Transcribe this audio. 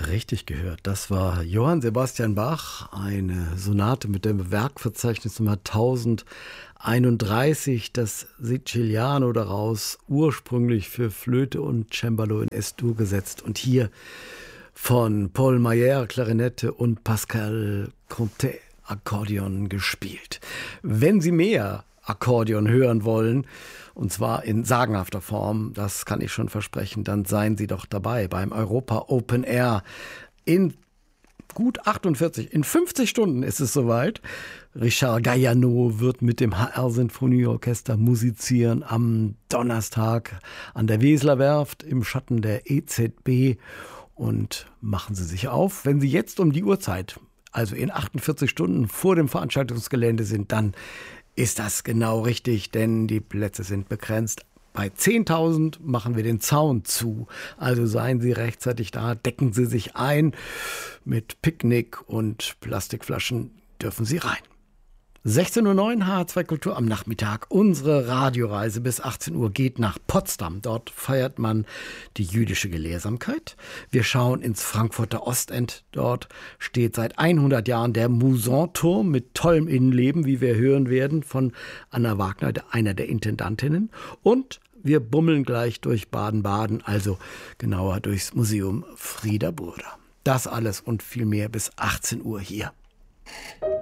Richtig gehört. Das war Johann Sebastian Bach, eine Sonate mit dem Werkverzeichnis Nummer 1031, das Siciliano daraus, ursprünglich für Flöte und Cembalo in Es-Dur gesetzt und hier von Paul Mayer, Klarinette und Pascal Conté, Akkordeon gespielt. Wenn Sie mehr Akkordeon hören wollen, und zwar in sagenhafter Form, das kann ich schon versprechen, dann seien Sie doch dabei beim Europa Open Air in gut 48, in 50 Stunden ist es soweit. Richard Galliano wird mit dem HR-Sinfonieorchester musizieren am Donnerstag an der Weseler Werft im Schatten der EZB. Und machen Sie sich auf, wenn Sie jetzt um die Uhrzeit, also in 48 Stunden vor dem Veranstaltungsgelände sind, dann ist das genau richtig, denn die Plätze sind begrenzt. Bei 10.000 machen wir den Zaun zu. Also seien Sie rechtzeitig da, decken Sie sich ein. Mit Picknick und Plastikflaschen dürfen Sie rein. 16:09 Uhr H2 Kultur am Nachmittag. Unsere Radioreise bis 18 Uhr geht nach Potsdam. Dort feiert man die jüdische Gelehrsamkeit. Wir schauen ins Frankfurter Ostend. Dort steht seit 100 Jahren der Musanturm mit tollem Innenleben, wie wir hören werden, von Anna Wagner, einer der Intendantinnen. Und wir bummeln gleich durch Baden-Baden, also genauer durchs Museum Frieda Burda. Das alles und viel mehr bis 18 Uhr hier.